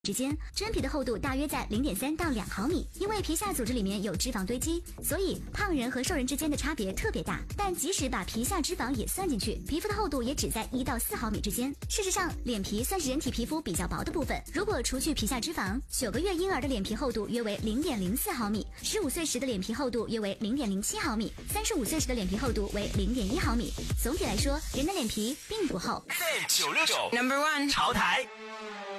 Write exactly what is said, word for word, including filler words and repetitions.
之间，真皮的厚度大约在 零点三到两毫米。因为皮下组织里面有脂肪堆积，所以胖人和瘦人之间的差别特别大。但即使把皮下脂肪也算进去，皮肤的厚度也只在一到四毫米之间。事实上，脸皮算是人体皮肤比较薄的部分。如果除去皮下脂肪，九个月婴儿的脸皮厚度约为 零点零四毫米，十五岁时的脸皮厚度约为 零点零七毫米，三十五岁时的脸皮厚度为 零点一毫米。总体来说，人的脸皮并不厚。 九六九 Number One 潮台。